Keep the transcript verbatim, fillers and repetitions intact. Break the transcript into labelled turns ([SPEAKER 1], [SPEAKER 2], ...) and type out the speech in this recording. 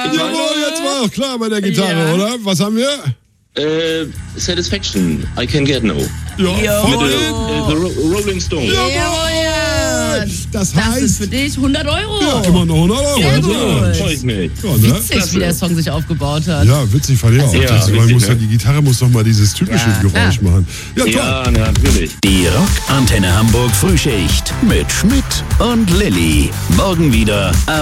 [SPEAKER 1] jawohl, jetzt war auch klar bei der Gitarre,
[SPEAKER 2] Ja.
[SPEAKER 1] oder? Was haben wir?
[SPEAKER 3] Äh, Satisfaction, I Can Get No.
[SPEAKER 1] Ja,
[SPEAKER 3] Mit
[SPEAKER 1] voll.
[SPEAKER 3] äh, The Ro- Rolling Stones.
[SPEAKER 1] Jawohl. Das
[SPEAKER 2] Das ist
[SPEAKER 1] heißt,
[SPEAKER 2] für dich hundert Euro.
[SPEAKER 1] ja, immer noch hundert Euro.
[SPEAKER 2] Sehr
[SPEAKER 1] Also,
[SPEAKER 2] gut.
[SPEAKER 3] Freue ich mich.
[SPEAKER 1] ja, ne?
[SPEAKER 2] Witzig, wie der Song sich aufgebaut hat.
[SPEAKER 1] Ja, witzig fand ich auch.
[SPEAKER 3] Ja,
[SPEAKER 1] Das- man
[SPEAKER 3] richtig,
[SPEAKER 1] muss ja,
[SPEAKER 3] ne?
[SPEAKER 1] die Gitarre muss doch mal dieses typische
[SPEAKER 2] Ja,
[SPEAKER 1] Geräusch
[SPEAKER 2] klar.
[SPEAKER 1] machen. Ja, toll.
[SPEAKER 3] Ja, natürlich.
[SPEAKER 4] Die Rock Antenne Hamburg Frühschicht mit Schmidt und Lilly. Morgen wieder ab